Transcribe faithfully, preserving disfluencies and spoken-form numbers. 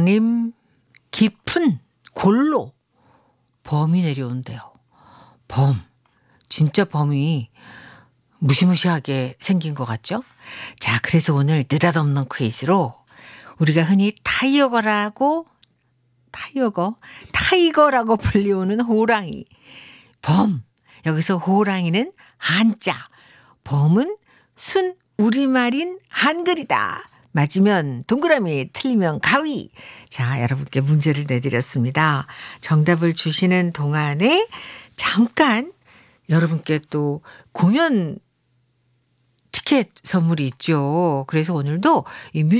강림 깊은 골로 범이 내려온대요. 범. 진짜 범이 무시무시하게 생긴 것 같죠? 자, 그래서 오늘 느닷없는 퀴즈로 우리가 흔히 타이거라고 타이거 타이거라고 불리우는 호랑이 범. 여기서 호랑이는 한자, 범은 순 우리말인 한글이다. 맞으면 동그라미, 틀리면 가위. 자, 여러분께 문제를 내드렸습니다. 정답을 주시는 동안에 잠깐 여러분께 또 공연 티켓 선물이 있죠. 그래서 오늘도 이 뮤직